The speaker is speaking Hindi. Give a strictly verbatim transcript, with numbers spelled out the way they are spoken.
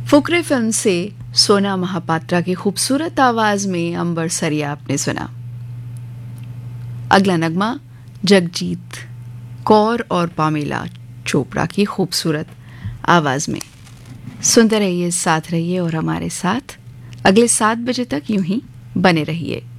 फुकरे फिल्म से सोना महापात्रा की खूबसूरत आवाज में अंबर सरिया आपने सुना। अगला नगमा जगजीत कौर और पामेला चोपड़ा की खूबसूरत आवाज में। सुनते रहिए, साथ रहिए और हमारे साथ अगले सात बजे तक यूं ही बने रहिए।